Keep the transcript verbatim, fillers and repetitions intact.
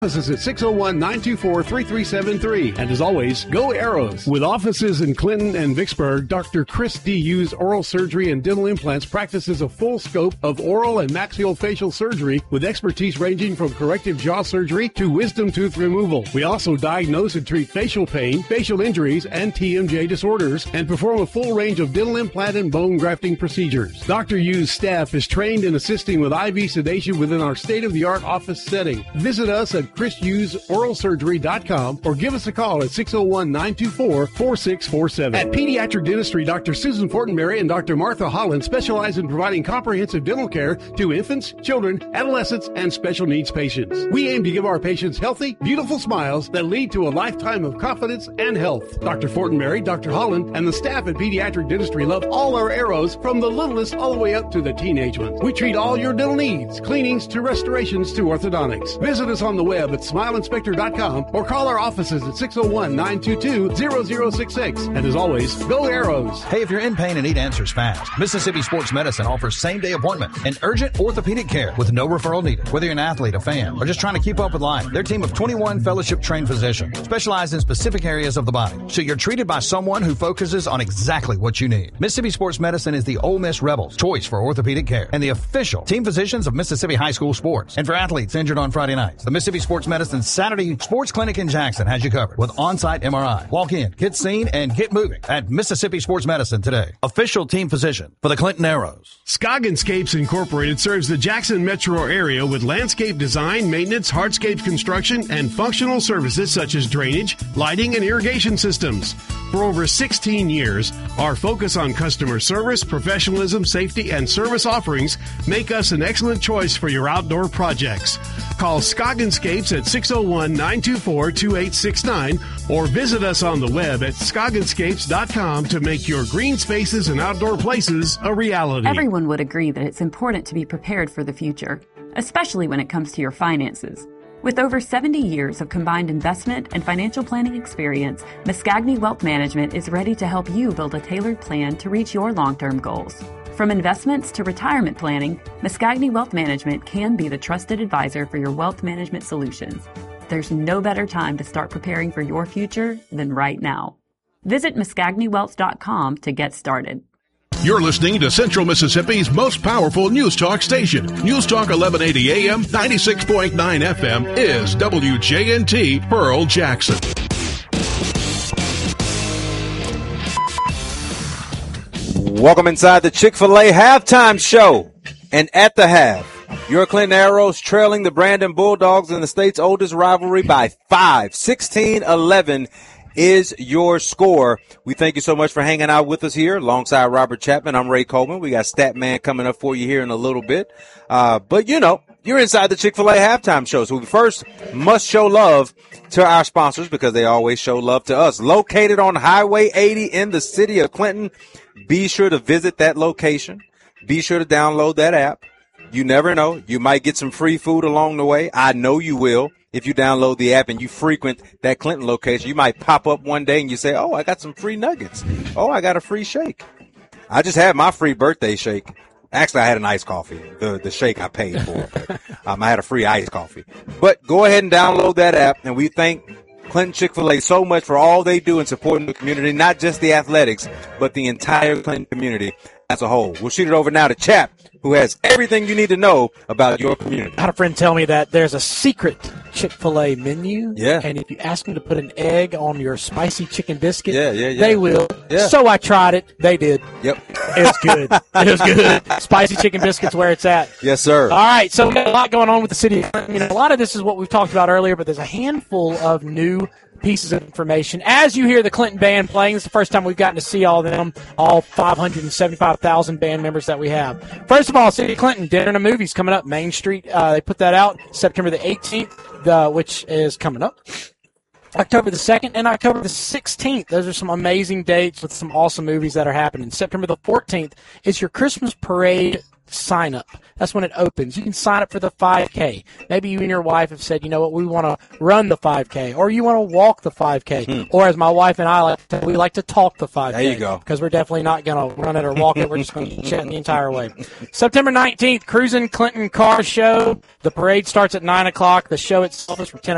Offices at six oh one, nine two four, three three seven three. And as always, go Arrows. With offices in Clinton and Vicksburg, Doctor Chris D. Hughes Oral Surgery and Dental Implants practices a full scope of oral and maxillofacial surgery with expertise ranging from corrective jaw surgery to wisdom tooth removal. We also diagnose and treat facial pain, facial injuries, and T M J disorders, and perform a full range of dental implant and bone grafting procedures. Doctor Hughes' staff is trained in assisting with I V sedation within our state-of-the-art office setting. Visit us at chris hughes oral surgery dot com or give us a call at six oh one, nine two four, four six four seven. At Pediatric Dentistry, Doctor Susan Fortenberry and Doctor Martha Holland specialize in providing comprehensive dental care to infants, children, adolescents, and special needs patients. We aim to give our patients healthy, beautiful smiles that lead to a lifetime of confidence and health. Doctor Fortenberry, Doctor Holland, and the staff at Pediatric Dentistry love all our arrows from the littlest all the way up to the teenage ones. We treat all your dental needs, cleanings to restorations to orthodontics. Visit us on the web at smile inspector dot com or call our offices at six oh one, nine two two, zero zero six six. And as always, go Arrows. Hey, if you're in pain and need answers fast, Mississippi Sports Medicine offers same-day appointment and urgent orthopedic care with no referral needed. Whether you're an athlete, a fan, or just trying to keep up with life, their team of twenty-one fellowship-trained physicians specialize in specific areas of the body, so you're treated by someone who focuses on exactly what you need. Mississippi Sports Medicine is the Ole Miss Rebels' choice for orthopedic care and the official team physicians of Mississippi High School sports. And for athletes injured on Friday nights, the Mississippi Sports Medicine Saturday Sports Clinic in Jackson has you covered with on-site M R I. Walk in, get seen, and get moving at Mississippi Sports Medicine today. Official team physician for the Clinton Arrows. Scoggins Incorporated serves the Jackson metro area with landscape design, maintenance, hardscape construction, and functional services such as drainage, lighting, and irrigation systems. For over sixteen years, our focus on customer service, professionalism, safety, and service offerings make us an excellent choice for your outdoor projects. Call Scogginscapes at six oh one, nine two four, two eight six nine or visit us on the web at scogginscapes dot com to make your green spaces and outdoor places a reality. Everyone would agree that it's important to be prepared for the future, especially when it comes to your finances. With over seventy years of combined investment and financial planning experience, Muscogny Wealth Management is ready to help you build a tailored plan to reach your long-term goals. From investments to retirement planning, Muscogny Wealth Management can be the trusted advisor for your wealth management solutions. There's no better time to start preparing for your future than right now. Visit muscogny wealth dot com to get started. You're listening to Central Mississippi's most powerful news talk station. News Talk eleven eighty A M, ninety-six point nine F M is W J N T Pearl Jackson. Welcome inside the Chick-fil-A halftime show. And at the half, your Clinton Arrows trailing the Brandon Bulldogs in the state's oldest rivalry by five. sixteen eleven is your score. We thank you so much for hanging out with us here alongside Robert Chapman. I'm Ray Coleman. We got Stat Man coming up for you here in a little bit. Uh, but, you know, you're inside the Chick-fil-A halftime show. So we first must show love to our sponsors because they always show love to us. Located on Highway eighty in the city of Clinton, be sure to visit that location. Be sure to download that app. You never know. You might get some free food along the way. I know you will. If you download the app and you frequent that Clinton location, you might pop up one day and you say, oh, I got some free nuggets. Oh, I got a free shake. I just had my free birthday shake. Actually, I had an iced coffee, the the shake I paid for. um, I had a free iced coffee. But go ahead and download that app, and we thank Clinton Chick-fil-A so much for all they do in supporting the community, not just the athletics, but the entire Clinton community as a whole. We'll shoot it over now to Chap, who has everything you need to know about your community. I had a friend tell me that there's a secret Chick-fil-A menu. Yeah. And if you ask them to put an egg on your spicy chicken biscuit, yeah, yeah, yeah. they will. Yeah. So I tried it. They did. Yep. It was good. It was good. Spicy chicken biscuits where it's at. Yes, sir. All right. So we got a lot going on with the city of Clinton. You know, a lot of this is what we've talked about earlier, but there's a handful of new pieces of information. As you hear the Clinton band playing, this is the first time we've gotten to see all of them, all five hundred seventy-five thousand band members that we have. First of all, City of Clinton, Dinner and a Movie's coming up. Main Street, uh, they put that out September the eighteenth, the, which is coming up. October the second and October the sixteenth. Those are some amazing dates with some awesome movies that are happening. September the fourteenth is your Christmas parade sign up. That's when it opens. You can sign up for the five K. Maybe you and your wife have said, you know what, we want to run the five K, or you want to walk the five K, hmm. or as my wife and I like to, we like to talk the five K. There you go. Because we're definitely not going to run it or walk it. We're just going to chat the entire way. September nineteenth, Cruisin' Clinton Car Show. The parade starts at nine o'clock. The show itself is from ten